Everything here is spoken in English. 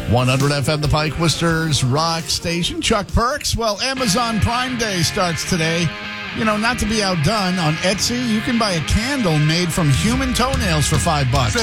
100 FM, the Pike Worcester's rock station. Chuck Perks. Well, Amazon Prime Day starts today. You know, not to be outdone, on Etsy, you can buy a candle made from human toenails for $5.